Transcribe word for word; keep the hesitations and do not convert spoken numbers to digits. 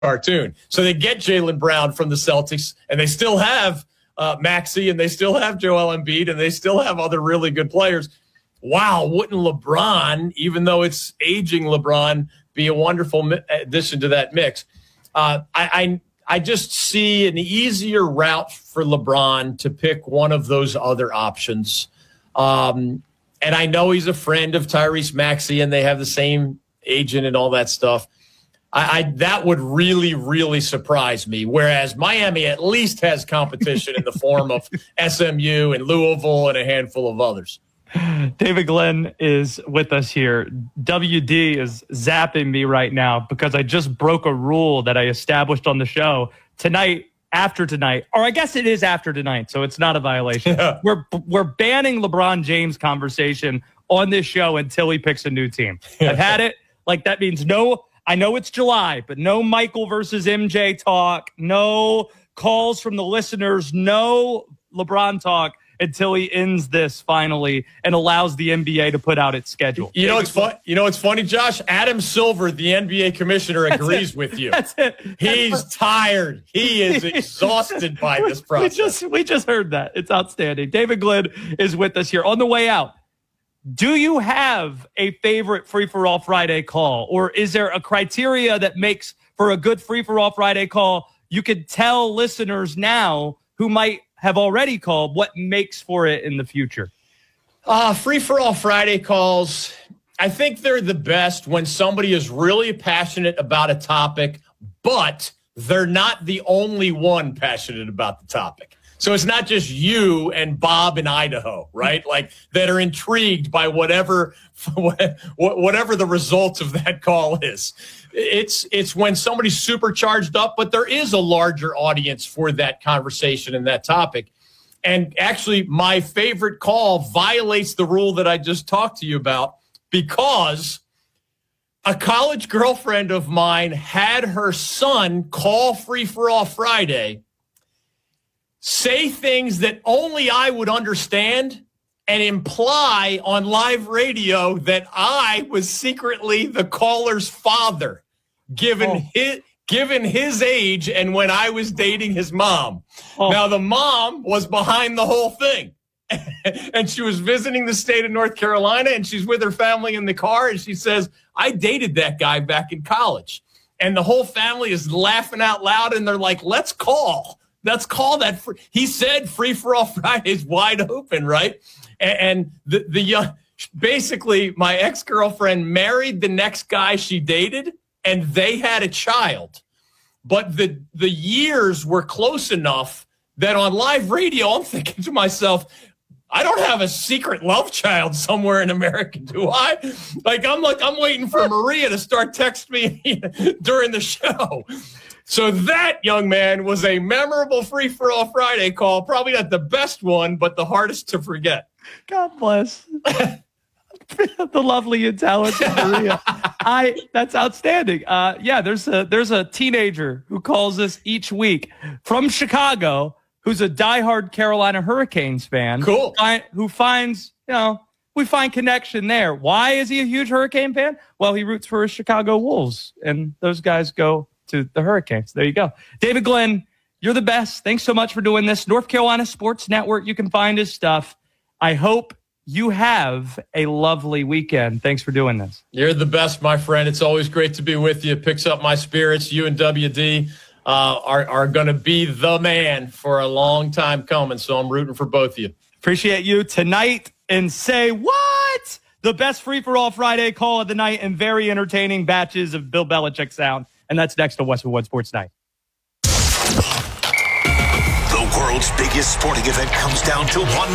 cartoon. So they get Jaylen Brown from the Celtics, and they still have uh, Maxey, and they still have Joel Embiid, and they still have other really good players. Wow, wouldn't LeBron, even though it's aging LeBron, be a wonderful mi- addition to that mix? Uh, I, I I just see an easier route for LeBron to pick one of those other options. Um, and I know he's a friend of Tyrese Maxey, and they have the same agent and all that stuff. I, I that would really, really surprise me. Whereas Miami at least has competition in the form of S M U and Louisville and a handful of others. David Glenn is with us here. W D is zapping me right now because I just broke a rule that I established on the show tonight. After tonight, or I guess it is after tonight, so it's not a violation. Yeah. We're we're banning LeBron James conversation on this show until he picks a new team. I've had it. Like, that means no, I know it's July, but no Michael versus M J talk, no calls from the listeners, no LeBron talk until he ends this finally and allows the N B A to put out its schedule. You know, it's fun. You know, it's funny, Josh. Adam Silver, the N B A commissioner, agrees with you. That's it. He's tired. He is exhausted by this process. We just we just heard that. It's outstanding. David Glenn is with us here on the way out. Do you have a favorite Free for All Friday call, or is there a criteria that makes for a good Free for All Friday call? You could tell listeners now who might have already called what makes for it in the future. Uh, free-for-all Friday calls, I think they're the best when somebody is really passionate about a topic, but they're not the only one passionate about the topic. So it's not just you and Bob in Idaho, right? Like, that are intrigued by whatever whatever the result of that call is. It's it's when somebody's super charged up, but there is a larger audience for that conversation and that topic. And actually, my favorite call violates the rule that I just talked to you about, because a college girlfriend of mine had her son call Free for All Friday, say things that only I would understand, and imply on live radio that I was secretly the caller's father, given oh. his given his age and when I was dating his mom. Oh. Now, the mom was behind the whole thing. And she was visiting the state of North Carolina, and she's with her family in the car, and she says, I dated that guy back in college. And the whole family is laughing out loud, and they're like, let's call. Let's call that. Free. He said Free for All Friday is wide open, right? And, and the the young, basically, my ex-girlfriend married the next guy she dated, and they had a child. But the the years were close enough that on live radio, I'm thinking to myself, I don't have a secret love child somewhere in America, do I? Like, I'm like, I'm waiting for Maria to start texting me during the show. So that, young man, was a memorable Free for All Friday call. Probably not the best one, but the hardest to forget. God bless. The lovely and talented Maria. I that's outstanding. Uh, yeah, there's a there's a teenager who calls us each week from Chicago, who's a diehard Carolina Hurricanes fan. Cool. Who, who finds, you know, we find connection there. Why is he a huge Hurricane fan? Well, he roots for his Chicago Wolves, and those guys go to the Hurricanes. There you go. David Glenn, you're the best. Thanks so much for doing this. North Carolina Sports Network, you can find his stuff. I hope you have a lovely weekend. Thanks for doing this. You're the best, my friend. It's always great to be with you. It picks up my spirits. You and W D uh, are, are going to be the man for a long time coming, so I'm rooting for both of you. Appreciate you tonight. And say what? The best Free-for-All Friday call of the night and very entertaining batches of Bill Belichick sound. And that's next to Westwood One Sports Night. The world's biggest sporting event comes down to one